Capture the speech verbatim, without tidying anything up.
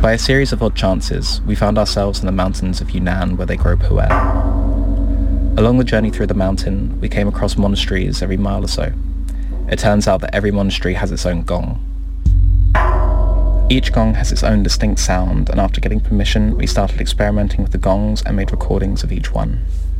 By a series of odd chances, we found ourselves in the mountains of Yunnan where they grow pu'er. Along the journey through the mountain, we came across monasteries every mile or so. It turns out that every monastery has its own gong. Each gong has its own distinct sound, and after getting permission, we started experimenting with the gongs and made recordings of each one.